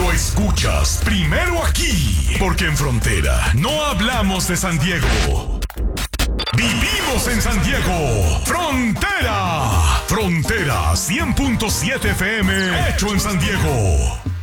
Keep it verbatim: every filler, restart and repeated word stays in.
Lo escuchas primero aquí, porque en Frontera no hablamos de San Diego. Vivimos en San Diego. Frontera. Frontera cien punto siete F M. Hecho en San Diego.